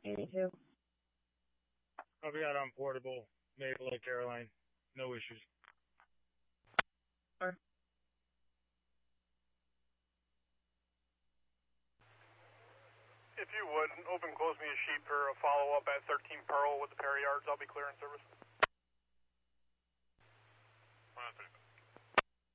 82. Copy that on portable, Maple Lake Caroline. No issues. Or If you would, open close me a sheet for a follow-up at 13 Pearl with the Perry Yards. I'll be clearing service. 103.